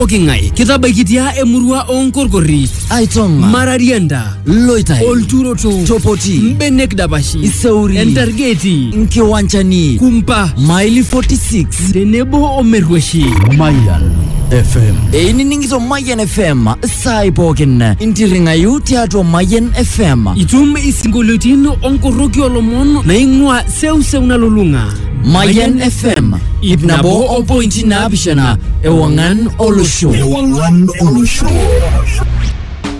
Okingai, kitabaikitia emurua onkorkori, Aitonga, Mararianda, Loitai, Olturoto, Topoti, Mbenek Dabashi, Isauri, Entargeti, Nkiwanchani, Kumpa, Maili 46, Tenebo Omerweshi, Mayan FM. Eininingito Mayan FM, Sai Pokin, Intiringayu Teatro Mayan FM. Itum isingolotin onkoroki olomon naing'ua seuseu nalulung'a. Mayan FM, Ipnabo 1.7 Ewangan Olosho. Ewangan Olosho.